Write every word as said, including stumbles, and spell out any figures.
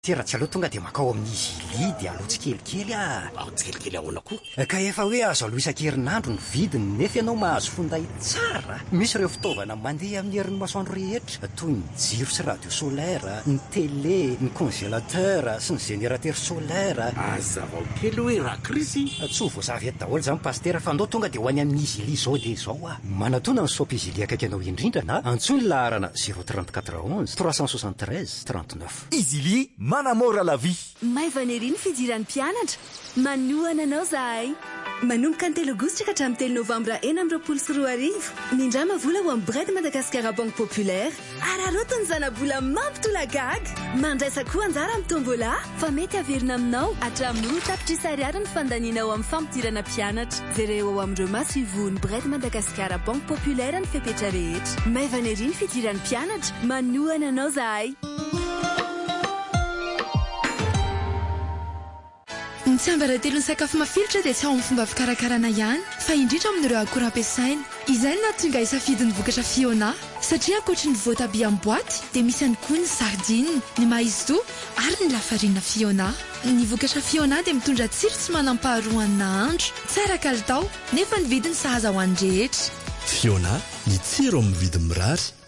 Tera tsy aloha tonga dia makao amin'izy lidy aloha tsikelikely a tsikelikely ahoana koa ka efa hoe azo aloha isan-kerinandro ny vidiny nefa ianao mahazo finday tsara. Misy ireo fitaovana mandeha amin'ny herin'ny masoandro rehetra toy ny jiro sy radio solaire, ny télé, ny congélateur sy ny générateur solaire. Azava kely hoe raha krisy tsy ho voazavy eto daholo zany pastera fa andao tonga dia ho any amin'ny izy li zao dia zao a manatona ny soap izy li akaiky anao indrindra na antsoiny laharana zéro trente-quatre onze trois cent soixante-treize trente-neuf. Izy li manamora la vie. Maivana ery ny fidiran'ny mpianatra. Manohana anao zahay. Manomboka ny telo aogositra ka hatramin'ny telo novambra enina amby roapolo sy roa arivo. Mindrama vola ho amin'ny Bread Madagascar Banque Populaire. Araroto ny zana-bola mampitolagaga. Mandraisa koa anjara amin'ny tombola fa mety averina aminao hatramin'ny roa tapitra ariary ny fandanianao amin'ny fampidirana mpianatra. Jereo ao amin'ireo masivoany Bread Madagascar Banque Populaire ny fepetra rehetra. Maivana ery ny fidiran'ny mpianatra. Manohana anao zahay. Ny tsiambaratelo ny sakafo mafilotra dia tsy ao amin'ny fomba fikarakarana ihany fa indrindra amin'ireo akora ampiasaina. Izay no nahatonga hisafidin'ny vokatra Fiona satria ankoatry ny voatabia amin'ny boaty dia misy ihany koa ny sardine, ny maïzou ary ny lafarina Fiona. Ny vokatra Fiona dia mitondra tsiro tsy manam-paharoa amin'ny nahandro, tsara kalitao nefa ny vidiny sahaza ho an'ny rehetra. Fiona, ny tsiro amin'ny vidiny mirary.